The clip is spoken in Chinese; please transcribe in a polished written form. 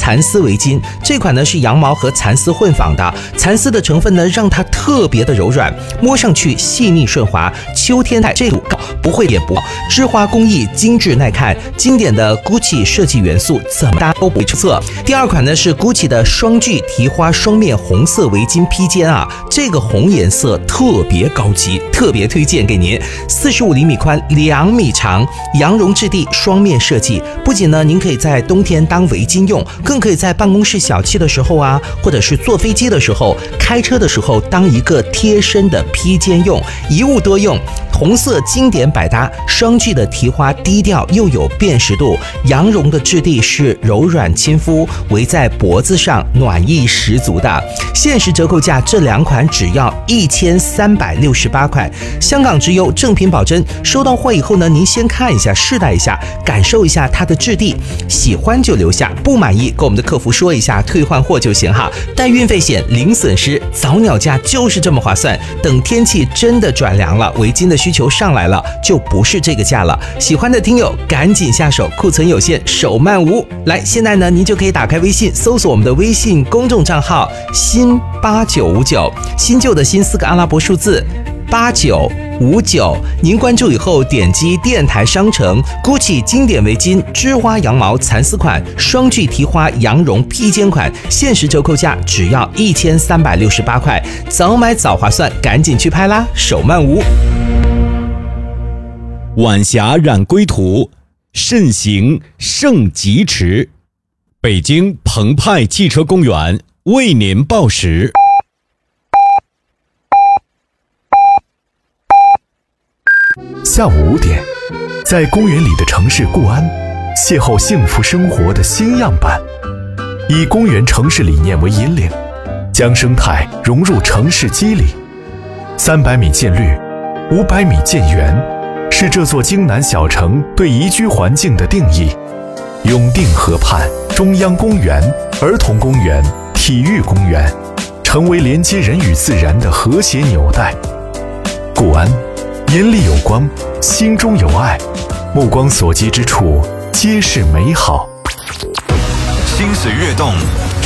蚕丝围巾。这款呢是羊毛和蚕丝混纺的，蚕丝的成分呢让它特别的柔软，摸上去细腻顺滑，秋天这度高，不会也不织花工艺精致耐看，经典的 GUCCI 设计元素怎么搭都不会出错。第二款呢是 GUCCI 的双聚提花双面红色围巾披肩啊，这个红颜色特别高级，特别推荐给您。45厘米宽，2米长，羊绒质地，双面设计。不仅呢您可以在冬天当围巾用，更可以在办公室小憩的时候啊，或者是坐飞机的时候、开车的时候当一个贴身的披肩用，一物多用。红色经典百搭，双聚的提花低调又有辨识度，羊绒的质地是柔软亲肤，围在脖子上暖意十足的。限时折扣价这2款只要1368块，香港直邮，正品保真。收到货以后呢，您先看一下，试戴一下，感受一下它的质地，喜欢就留下，不满意跟我们的客服说一下，退换货就行哈。带运费险，零损失，早鸟价就是这么划算。等天气真的转凉了，围巾的需求上来了，就不是这个价了。喜欢的听友赶紧下手，库存有限，手慢无。来，现在呢，您就可以打开微信，搜索我们的微信公众账号新8959，新旧的新4个阿拉伯数字8959，您关注以后点击电台商城 GUCCI 经典围巾织花羊毛蚕丝款，双聚提花羊绒披肩款，限时折扣价只要1368块，早买早划算，赶紧去拍啦，手慢无。 晚霞染归途，慎行胜疾驰。北京澎湃汽车公园为您报时。 下午5点，在公园里的城市固安，邂逅幸福生活的新样板。以公园城市理念为引领，将生态融入城市肌理。300米建绿，500米建园，是这座京南小城对宜居环境的定义。永定河畔，中央公园、儿童公园、体育公园，成为连接人与自然的和谐纽带。固安，眼里有光，心中有爱，目光所及之处皆是美好。 心随跃动，